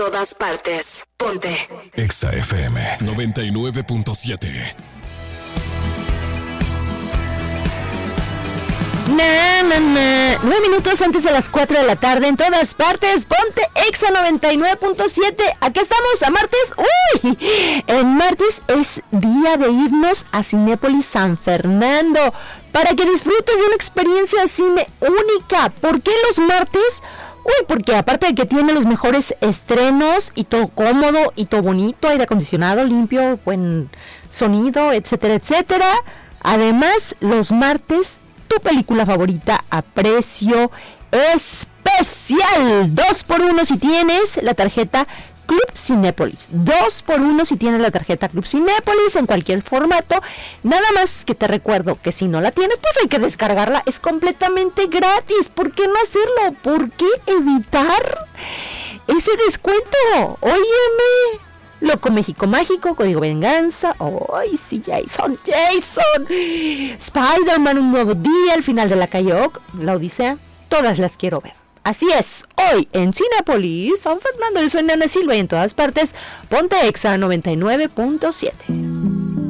todas partes. Ponte Exa FM 99.7. 9 minutos antes de las 4 de la tarde, en todas partes, ponte Exa 99.7. Aquí estamos a martes. ¡Uy! En martes es día de irnos a Cinépolis San Fernando para que disfrutes de una experiencia de cine única. ¿Por qué los martes? Uy, porque aparte de que tiene los mejores estrenos y todo cómodo y todo bonito, aire acondicionado, limpio, buen sonido, etcétera, etcétera. Además, los martes tu película favorita a precio especial. 2x1 si tienes la tarjeta Club Cinépolis. 2x1 si tienes la tarjeta Club Cinépolis en cualquier formato. Nada más que te recuerdo que si no la tienes, pues hay que descargarla. Es completamente gratis. ¿Por qué no hacerlo? ¿Por qué evitar ese descuento? Óyeme. Loco México Mágico, Código Venganza. ¡Ay, sí, Jason! Spider-Man, Un Nuevo Día, El Final de la Calle Oc, La Odisea. Todas las quiero ver. Así es, hoy en Cinépolis San Fernando. Yo soy Nana Silva y en todas partes, ponte Exa 99.7.